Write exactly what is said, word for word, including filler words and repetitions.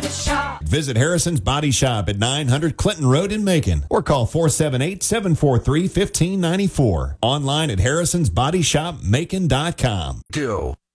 Shop. Visit Harrison's Body Shop at nine hundred Clinton Road in Macon or call four seven eight, seven four three, one five nine four. Online at harrisons body shop macon dot com. Do.